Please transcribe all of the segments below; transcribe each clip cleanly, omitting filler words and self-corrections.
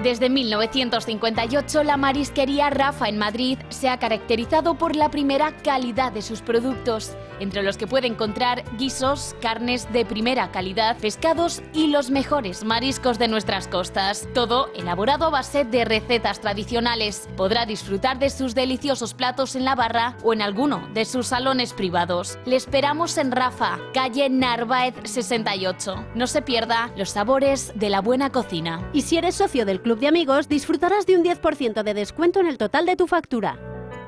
Desde 1958, la marisquería Rafa en Madrid se ha caracterizado por la primera calidad de sus productos, entre los que puede encontrar guisos, carnes de primera calidad, pescados y los mejores mariscos de nuestras costas. Todo elaborado a base de recetas tradicionales. Podrá disfrutar de sus deliciosos platos en la barra o en alguno de sus salones privados. Le esperamos en Rafa, calle Narváez 68. No se pierda los sabores de la buena cocina. Y si eres socio del Club de Amigos, disfrutarás de un 10% de descuento en el total de tu factura.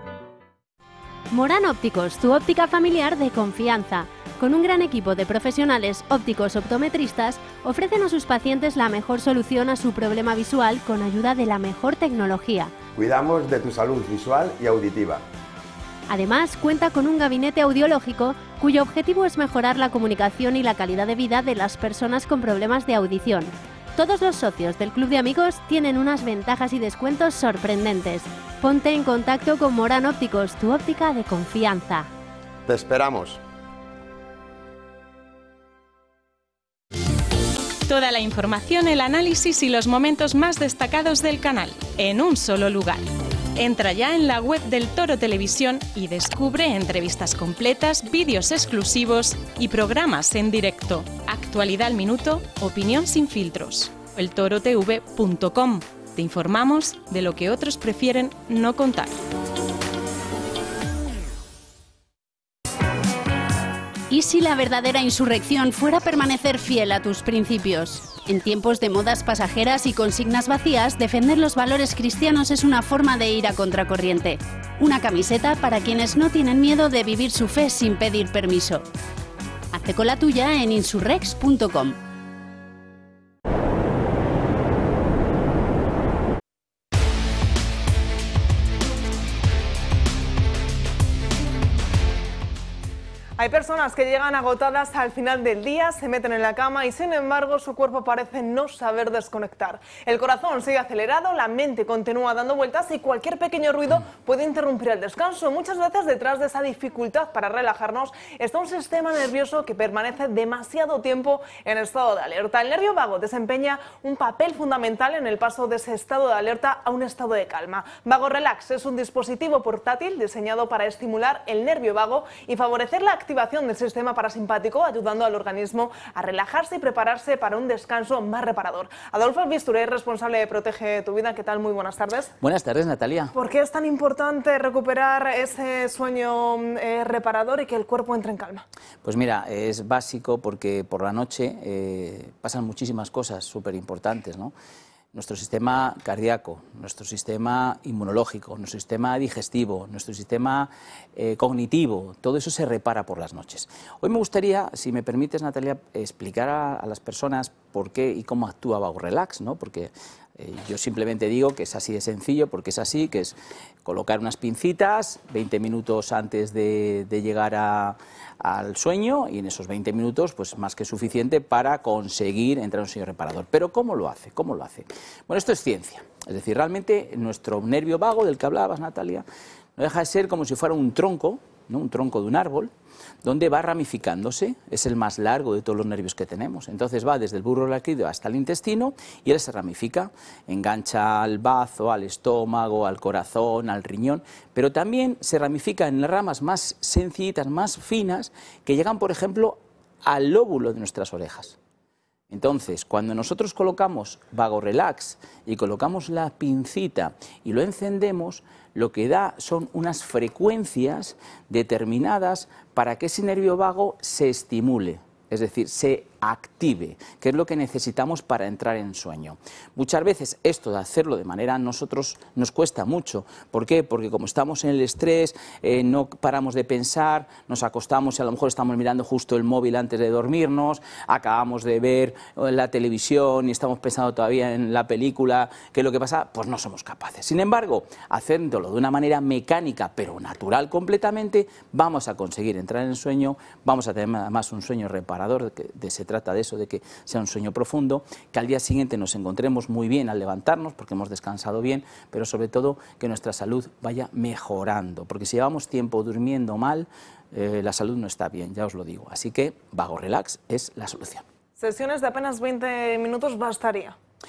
Morán Ópticos, tu óptica familiar de confianza. Con un gran equipo de profesionales ópticos optometristas, ofrecen a sus pacientes la mejor solución a su problema visual con ayuda de la mejor tecnología. Cuidamos de tu salud visual y auditiva. Además, cuenta con un gabinete audiológico cuyo objetivo es mejorar la comunicación y la calidad de vida de las personas con problemas de audición. Todos los socios del Club de Amigos tienen unas ventajas y descuentos sorprendentes. Ponte en contacto con Morán Ópticos, tu óptica de confianza. Te esperamos. Toda la información, el análisis y los momentos más destacados del canal, en un solo lugar. Entra ya en la web del Toro Televisión y descubre entrevistas completas, vídeos exclusivos y programas en directo. Actualidad al minuto, opinión sin filtros. eltorotv.com. Te informamos de lo que otros prefieren no contar. ¿Y si la verdadera insurrección fuera permanecer fiel a tus principios? En tiempos de modas pasajeras y consignas vacías, defender los valores cristianos es una forma de ir a contracorriente. Una camiseta para quienes no tienen miedo de vivir su fe sin pedir permiso. Hazte con la tuya en insurrex.com. Hay personas que llegan agotadas al final del día, se meten en la cama y sin embargo su cuerpo parece no saber desconectar. El corazón sigue acelerado, la mente continúa dando vueltas y cualquier pequeño ruido puede interrumpir el descanso. Muchas veces detrás de esa dificultad para relajarnos está un sistema nervioso que permanece demasiado tiempo en estado de alerta. El nervio vago desempeña un papel fundamental en el paso de ese estado de alerta a un estado de calma. Vago Relax es un dispositivo portátil diseñado para estimular el nervio vago y favorecer la activación del sistema parasimpático, ayudando al organismo a relajarse y prepararse para un descanso más reparador. Adolfo Bisturé, responsable de Protege tu Vida. ¿Qué tal? Muy buenas tardes. Buenas tardes, Natalia. ¿Por qué es tan importante recuperar ese sueño reparador y que el cuerpo entre en calma? Pues mira, es básico porque por la noche pasan muchísimas cosas súper importantes, ¿no? Nuestro sistema cardíaco, nuestro sistema inmunológico, nuestro sistema digestivo, nuestro sistema cognitivo, todo eso se repara por las noches. Hoy me gustaría, si me permites, Natalia, explicar a las personas por qué y cómo actúa Vago Relax, ¿no? Porque yo simplemente digo que es así de sencillo, porque es así, que es colocar unas pincitas 20 minutos antes de llegar al sueño y en esos 20 minutos pues más que suficiente para conseguir entrar en un sueño reparador. Pero ¿cómo lo hace? ¿Cómo lo hace? Bueno, esto es ciencia. Es decir, realmente nuestro nervio vago del que hablabas, Natalia, no deja de ser como si fuera un tronco, ¿no? Un tronco de un árbol, donde va ramificándose, es el más largo de todos los nervios que tenemos. Entonces va desde el bulbo raquídeo hasta el intestino y él se ramifica, engancha al bazo, al estómago, al corazón, al riñón, pero también se ramifica en las ramas más sencillitas, más finas, que llegan, por ejemplo, al lóbulo de nuestras orejas. Entonces, cuando nosotros colocamos Vago Relax y colocamos la pincita y lo encendemos, lo que da son unas frecuencias determinadas para que ese nervio vago se estimule, es decir, se active, que es lo que necesitamos para entrar en sueño. Muchas veces esto de hacerlo de manera a nosotros nos cuesta mucho. ¿Por qué? Porque como estamos en el estrés, no paramos de pensar, nos acostamos y a lo mejor estamos mirando justo el móvil antes de dormirnos, acabamos de ver la televisión y estamos pensando todavía en la película, ¿qué es lo que pasa? Pues no somos capaces. Sin embargo, haciéndolo de una manera mecánica pero natural completamente, vamos a conseguir entrar en sueño, vamos a tener además un sueño reparador, se trata de eso, de que sea un sueño profundo, que al día siguiente nos encontremos muy bien al levantarnos porque hemos descansado bien, pero sobre todo que nuestra salud vaya mejorando, porque si llevamos tiempo durmiendo mal, la salud no está bien, ya os lo digo. Así que Vago Relax es la solución. Sesiones de apenas 20 minutos bastaría.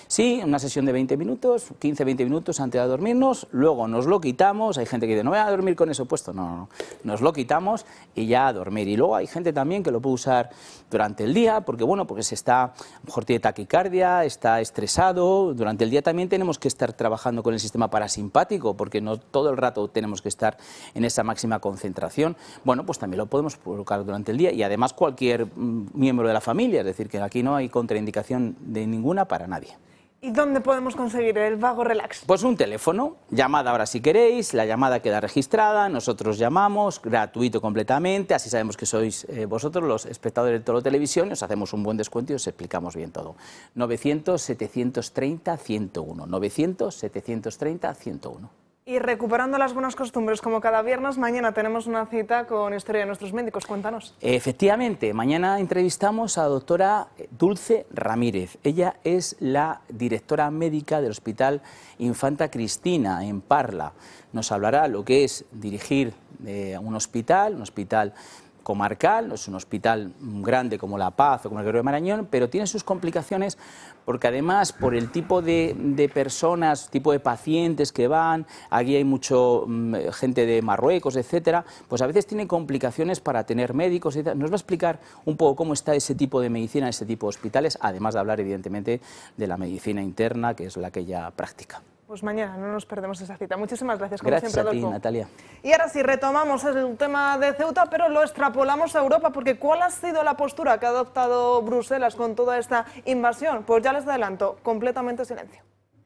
Sí, una sesión de 20 minutos, 15-20 minutos antes de dormirnos, luego nos lo quitamos. Hay gente que dice, no voy a dormir con eso puesto. No, nos lo quitamos y ya a dormir. Y luego hay gente también que lo puede usar durante el día, porque bueno, porque se está, a lo mejor tiene taquicardia, está estresado. Durante el día también tenemos que estar trabajando con el sistema parasimpático, porque no todo el rato tenemos que estar en esa máxima concentración. Bueno, pues también lo podemos colocar durante el día y además cualquier miembro de la familia, es decir, que aquí no hay contraindicación de ninguna para nadie. ¿Y dónde podemos conseguir el Vago Relax? Pues un teléfono, llamada ahora si queréis, la llamada queda registrada, nosotros llamamos, gratuito completamente, así sabemos que sois vosotros los espectadores de Toro Televisión, y os hacemos un buen descuento y os explicamos bien todo. 900-730-101, 900-730-101. Y recuperando las buenas costumbres, como cada viernes, mañana tenemos una cita con Historia de nuestros médicos. Cuéntanos. Efectivamente, mañana entrevistamos a la doctora Dulce Ramírez. Ella es la directora médica del Hospital Infanta Cristina, en Parla. Nos hablará lo que es dirigir un hospital comarcal, no es un hospital grande como La Paz o como el Gregorio Marañón, pero tiene sus complicaciones porque además por el tipo de personas, tipo de pacientes que van, aquí hay mucho gente de Marruecos, etcétera, pues a veces tiene complicaciones para tener médicos, etc. Nos va a explicar un poco cómo está ese tipo de medicina, ese tipo de hospitales, además de hablar evidentemente de la medicina interna, que es la que ella practica. Pues mañana no nos perdemos esa cita. Muchísimas gracias, como Gracias siempre, a ti, Adolfo. Natalia. Y ahora sí, retomamos el tema de Ceuta, pero lo extrapolamos a Europa, porque ¿cuál ha sido la postura que ha adoptado Bruselas con toda esta invasión? Pues ya les adelanto, completamente silencio.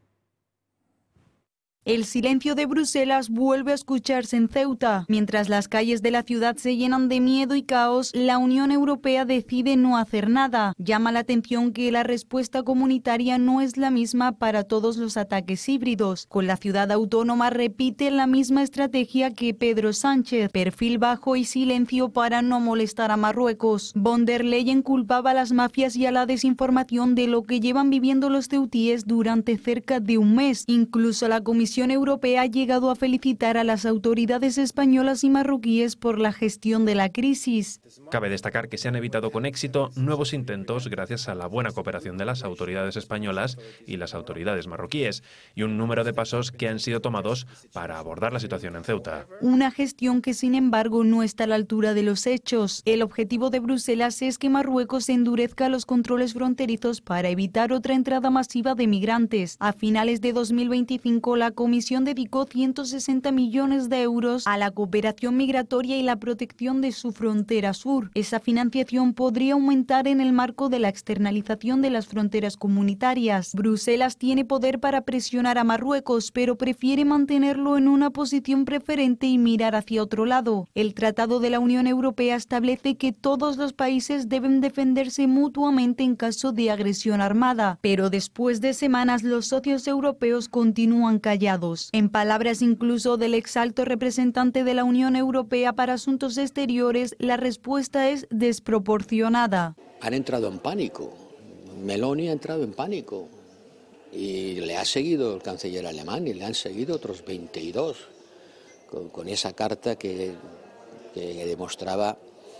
El silencio de Bruselas vuelve a escucharse en Ceuta. Mientras las calles de la ciudad se llenan de miedo y caos, la Unión Europea decide no hacer nada. Llama la atención que la respuesta comunitaria no es la misma para todos los ataques híbridos. Con la ciudad autónoma repite la misma estrategia que Pedro Sánchez, perfil bajo y silencio para no molestar a Marruecos. Von der Leyen culpaba a las mafias y a la desinformación de lo que llevan viviendo los ceutíes durante cerca de un mes. Incluso la Comisión Europea ha llegado a felicitar a las autoridades españolas y marroquíes por la gestión de la crisis. Cabe destacar que se han evitado con éxito nuevos intentos gracias a la buena cooperación de las autoridades españolas y las autoridades marroquíes y un número de pasos que han sido tomados para abordar la situación en Ceuta. Una gestión que, sin embargo, no está a la altura de los hechos. El objetivo de Bruselas es que Marruecos endurezca los controles fronterizos para evitar otra entrada masiva de migrantes. A finales de 2025, la Comisión dedicó 160 millones de euros a la cooperación migratoria y la protección de su frontera sur. Esa financiación podría aumentar en el marco de la externalización de las fronteras comunitarias. Bruselas tiene poder para presionar a Marruecos, pero prefiere mantenerlo en una posición preferente y mirar hacia otro lado. El Tratado de la Unión Europea establece que todos los países deben defenderse mutuamente en caso de agresión armada, pero después de semanas los socios europeos continúan callados. En palabras incluso del ex alto representante de la Unión Europea para Asuntos Exteriores, la respuesta es desproporcionada. Han entrado en pánico. Meloni ha entrado en pánico. Y le ha seguido el canciller alemán y le han seguido otros 22 con esa carta que demostraba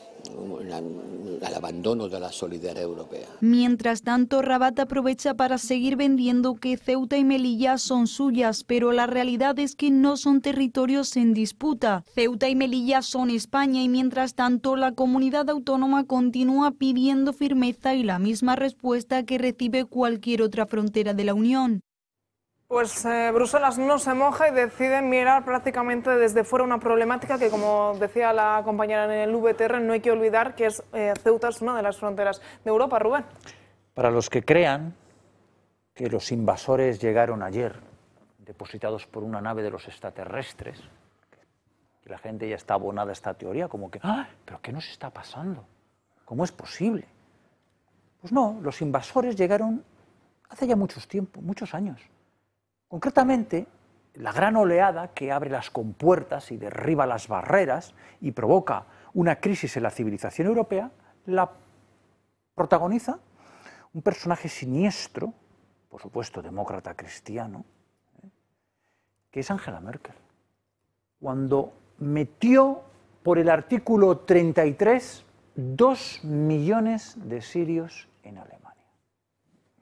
al abandono de la solidaridad europea. Mientras tanto, Rabat aprovecha para seguir vendiendo que Ceuta y Melilla son suyas, pero la realidad es que no son territorios en disputa. Ceuta y Melilla son España y mientras tanto la comunidad autónoma continúa pidiendo firmeza y la misma respuesta que recibe cualquier otra frontera de la Unión. Pues Bruselas no se moja y decide mirar prácticamente desde fuera una problemática que, como decía la compañera en el VTR, no hay que olvidar que Ceuta es una de las fronteras de Europa. Rubén. Para los que crean que los invasores llegaron ayer, depositados por una nave de los extraterrestres, que la gente ya está abonada a esta teoría, como que, ¿pero qué nos está pasando? ¿Cómo es posible? Pues no, los invasores llegaron hace ya muchos años. Concretamente, la gran oleada que abre las compuertas y derriba las barreras y provoca una crisis en la civilización europea, la protagoniza un personaje siniestro, por supuesto demócrata cristiano, que es Angela Merkel. Cuando metió por el artículo 33 2 millones de sirios en Alemania.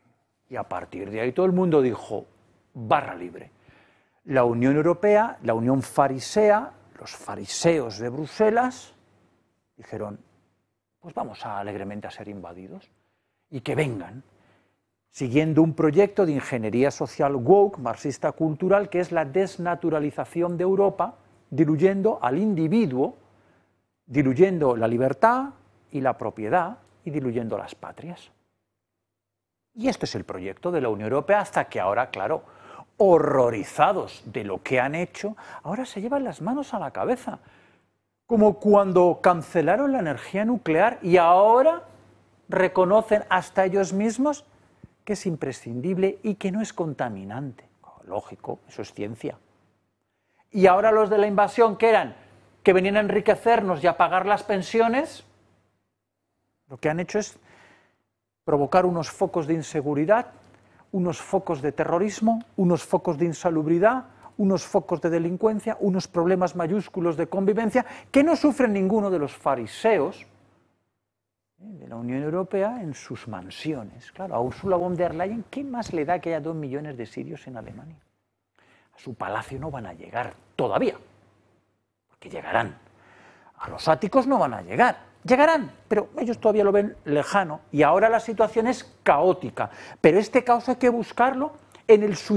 Y a partir de ahí todo el mundo dijo, barra libre. La Unión Europea, la Unión Farisea, los fariseos de Bruselas, dijeron, pues vamos alegremente a ser invadidos y que vengan, siguiendo un proyecto de ingeniería social woke, marxista cultural, que es la desnaturalización de Europa, diluyendo al individuo, diluyendo la libertad y la propiedad y diluyendo las patrias. Y este es el proyecto de la Unión Europea hasta que ahora, claro, horrorizados de lo que han hecho, ahora se llevan las manos a la cabeza. Como cuando cancelaron la energía nuclear y ahora reconocen hasta ellos mismos que es imprescindible y que no es contaminante. Lógico, eso es ciencia. Y ahora los de la invasión, que eran, que venían a enriquecernos y a pagar las pensiones, lo que han hecho es provocar unos focos de inseguridad, unos focos de terrorismo, unos focos de insalubridad, unos focos de delincuencia, unos problemas mayúsculos de convivencia que no sufren ninguno de los fariseos de la Unión Europea en sus mansiones. Claro, a Ursula von der Leyen, ¿qué más le da que haya 2 millones de sirios en Alemania? A su palacio no van a llegar todavía, porque llegarán. A los áticos no van a llegar. Llegarán, pero ellos todavía lo ven lejano y ahora la situación es caótica. Pero este caos hay que buscarlo en el